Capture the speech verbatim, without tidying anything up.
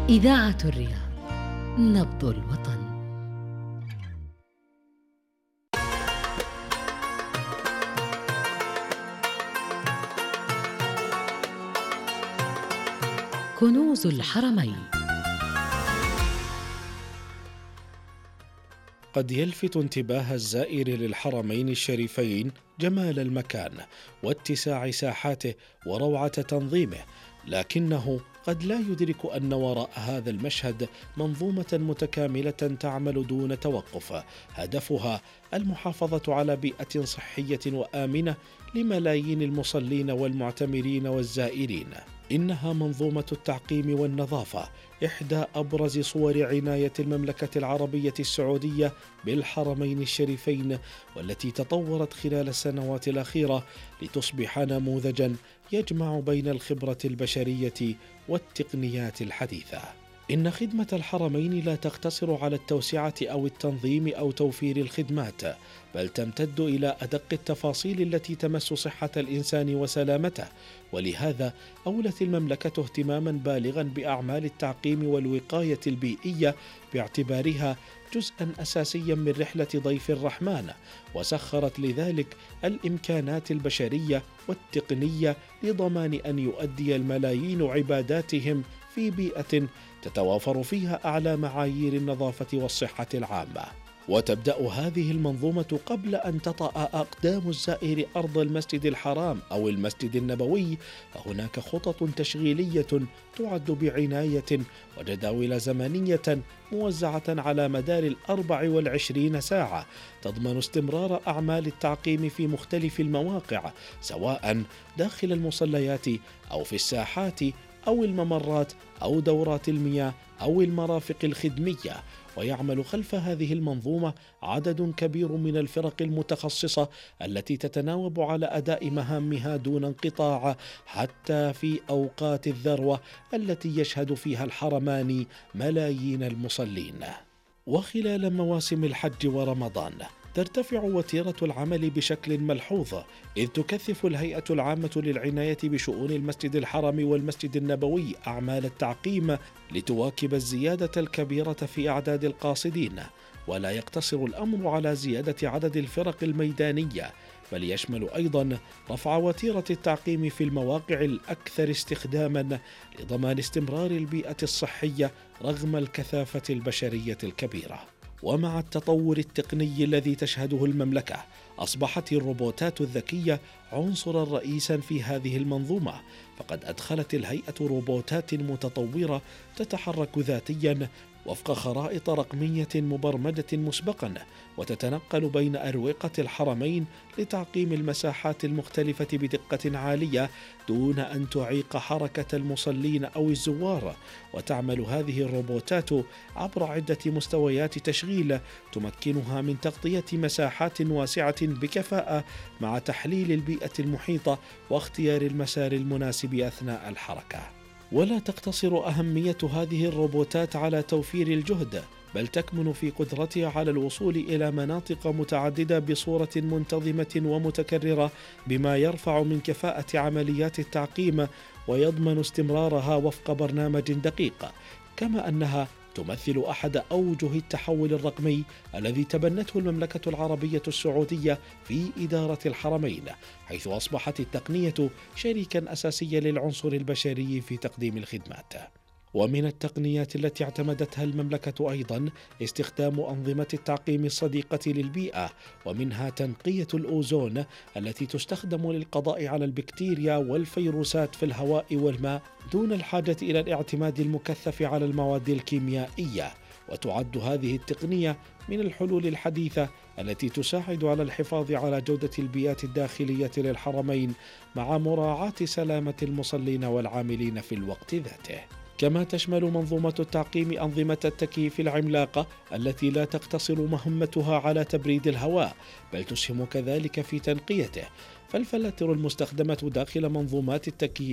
إذاعة الرياض، نبض الوطن. كنوز الحرمين. قد يلفت انتباه الزائر للحرمين الشريفين جمال المكان واتساع ساحاته وروعة تنظيمه، لكنه قد لا يدرك أن وراء هذا المشهد منظومة متكاملة تعمل دون توقف، هدفها المحافظة على بيئة صحية وآمنة لملايين المصلين والمعتمرين والزائرين. إنها منظومة التعقيم والنظافة، إحدى أبرز صور عناية المملكة العربية السعودية بالحرمين الشريفين، والتي تطورت خلال السنوات الأخيرة لتصبح نموذجاً يجمع بين الخبرة البشرية والتقنيات الحديثة. إن خدمة الحرمين لا تقتصر على التوسعة أو التنظيم أو توفير الخدمات، بل تمتد إلى أدق التفاصيل التي تمس صحة الإنسان وسلامته، ولهذا أولت المملكة اهتماما بالغا بأعمال التعقيم والوقاية البيئية باعتبارها جزءا أساسيا من رحلة ضيف الرحمن، وسخرت لذلك الإمكانات البشرية والتقنية لضمان أن يؤدي الملايين عباداتهم في بيئة تتوافر فيها أعلى معايير النظافة والصحة العامة. وتبدأ هذه المنظومة قبل أن تطأ أقدام الزائر أرض المسجد الحرام أو المسجد النبوي، فهناك خطط تشغيلية تعد بعناية وجداول زمنية موزعة على مدار الأربع والعشرين ساعة تضمن استمرار أعمال التعقيم في مختلف المواقع، سواء داخل المصليات أو في الساحات أو الممرات أو دورات المياه أو المرافق الخدمية. ويعمل خلف هذه المنظومة عدد كبير من الفرق المتخصصة التي تتناوب على أداء مهامها دون انقطاع، حتى في أوقات الذروة التي يشهد فيها الحرمان ملايين المصلين. وخلال مواسم الحج ورمضان ترتفع وتيرة العمل بشكل ملحوظ، إذ تكثف الهيئة العامة للعناية بشؤون المسجد الحرام والمسجد النبوي أعمال التعقيم لتواكب الزيادة الكبيرة في أعداد القاصدين. ولا يقتصر الأمر على زيادة عدد الفرق الميدانية، بل يشمل أيضا رفع وتيرة التعقيم في المواقع الأكثر استخداما لضمان استمرار البيئة الصحية رغم الكثافة البشرية الكبيرة. ومع التطور التقني الذي تشهده المملكة، أصبحت الروبوتات الذكية عنصرا رئيسا في هذه المنظومة، فقد أدخلت الهيئة روبوتات متطورة تتحرك ذاتيا وفق خرائط رقمية مبرمجة مسبقا، وتتنقل بين أروقة الحرمين لتعقيم المساحات المختلفة بدقة عالية دون أن تعيق حركة المصلين أو الزوار. وتعمل هذه الروبوتات عبر عدة مستويات تشغيل تمكنها من تغطية مساحات واسعة بكفاءة، مع تحليل البيئة المحيطة واختيار المسار المناسب أثناء الحركة. ولا تقتصر أهمية هذه الروبوتات على توفير الجهد، بل تكمن في قدرتها على الوصول إلى مناطق متعددة بصورة منتظمة ومتكررة، بما يرفع من كفاءة عمليات التعقيم ويضمن استمرارها وفق برنامج دقيق. كما أنها تمثل أحد أوجه التحول الرقمي الذي تبنته المملكة العربية السعودية في إدارة الحرمين، حيث أصبحت التقنية شريكا أساسيا للعنصر البشري في تقديم الخدمات. ومن التقنيات التي اعتمدتها المملكة أيضا استخدام أنظمة التعقيم الصديقة للبيئة، ومنها تنقية الأوزون التي تستخدم للقضاء على البكتيريا والفيروسات في الهواء والماء دون الحاجة إلى الاعتماد المكثف على المواد الكيميائية. وتعد هذه التقنية من الحلول الحديثة التي تساعد على الحفاظ على جودة البيئات الداخلية للحرمين، مع مراعاة سلامة المصلين والعاملين في الوقت ذاته. كما تشمل منظومة التعقيم أنظمة التكييف العملاقة التي لا تقتصر مهمتها على تبريد الهواء، بل تسهم كذلك في تنقيته، فالفلاتر المستخدمة داخل منظومات التكييف